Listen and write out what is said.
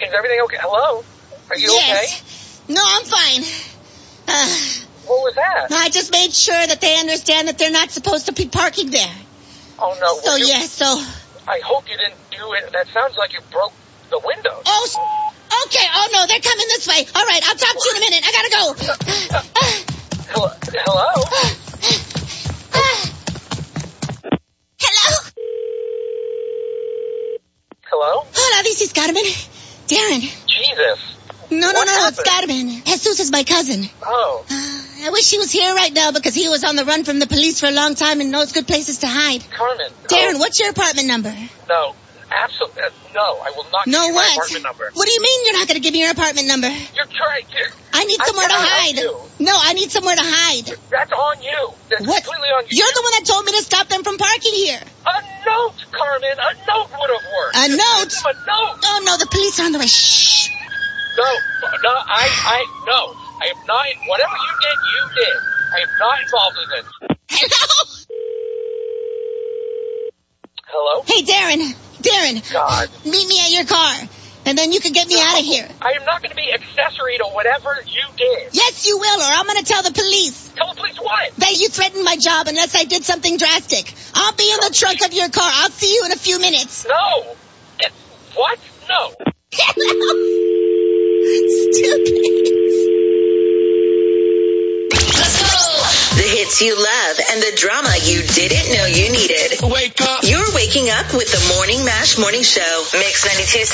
Is everything okay? Hello? Are you okay? No, I'm fine. What was that? I just made sure that they understand that they're not supposed to be parking there. Oh, no. So... I hope you didn't do it. That sounds like you broke the windows. Oh, okay. Oh, no, they're coming this way. All right, I'll talk to you in a minute. I gotta go. Hello? Hello? Hola, this is Carmen. Darren. Jesus. No, What happened? it's Carmen. Jesus is my cousin. Oh. I wish he was here right now because he was on the run from the police for a long time and knows good places to hide. Carmen. Darren, what's your apartment number? No. Absolutely. No, I will not give you my apartment number. What do you mean you're not going to give me your apartment number? You're trying to... I need somewhere to hide. No, I need somewhere to hide. That's on you. That's what? Completely on you. You're the one that told me to stop them from parking here. A note, Carmen. A note would have worked. A note? A note. Oh, no, the police are on the way. Shh. No, no, I am not... Whatever you did. I am not involved in this. Hello? Hey, Darren. God. Meet me at your car, and then you can get me out of here. I am not going to be accessory to whatever you did. Yes, you will, or I'm going to tell the police. Tell the police what? That you threatened my job unless I did something drastic. I'll be in the trunk of your car. I'll see you in a few minutes. No. What? No. Stupid. The hits you love and the drama you didn't know you needed. Wake up. You're waking up with the Morning Mash Morning Show. Mix 92.